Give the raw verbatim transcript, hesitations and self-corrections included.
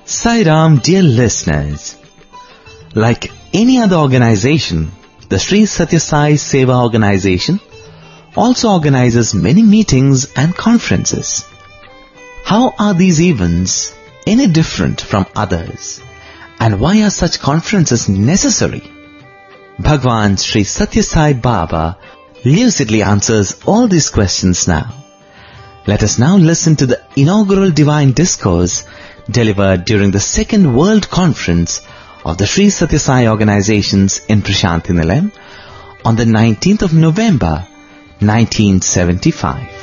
Sai Ram, dear listeners, like any other organization, the Sri Satya Sai Seva organization also organizes many meetings and conferences. How are these events any different from others? And why are such conferences necessary? Bhagwan Sri Satya Sai Baba lucidly answers all these questions now. Let us now listen to the inaugural divine discourse delivered during the second World Conference of the Sri Satya Sai organizations in Prashanthi Nilayam on the nineteenth of November, nineteen seventy-five.